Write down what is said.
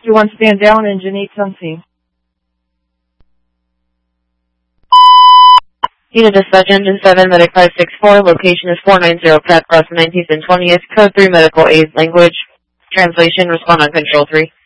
Rescue 1, stand down, engine 8's on scene. Unit Dispatch Engine 7, Medic 564, location is 490 Pratt Cross 19th and 20th, Code 3 Medical Aid Language. Translation, respond on Control 3.